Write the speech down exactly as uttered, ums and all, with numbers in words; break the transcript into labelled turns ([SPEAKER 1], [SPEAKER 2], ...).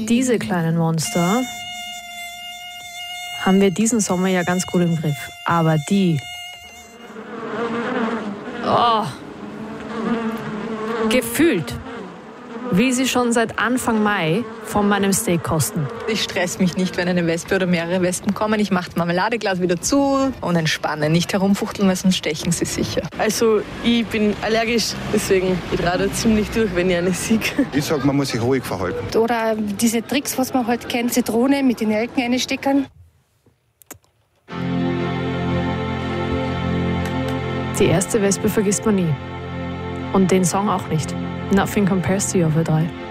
[SPEAKER 1] Diese kleinen Monster haben wir diesen Sommer ja ganz gut im Griff. Aber die... Oh! Gefühlt will sie schon seit Anfang Mai von meinem Steak kosten.
[SPEAKER 2] Ich stress mich nicht, wenn eine Wespe oder mehrere Wespen kommen. Ich mache das Marmeladeglas wieder zu und entspanne. Nicht herumfuchteln, weil sonst stechen sie sicher.
[SPEAKER 3] Also ich bin allergisch, deswegen ich rate ziemlich durch, wenn ich eine sehe.
[SPEAKER 4] Ich sage, man muss sich ruhig verhalten.
[SPEAKER 5] Oder diese Tricks, was man halt kennt, Zitrone mit den Nelken einstecken.
[SPEAKER 1] Die erste Wespe vergisst man nie. Und den Song auch nicht. Nothing Compares to You auf Ö drei.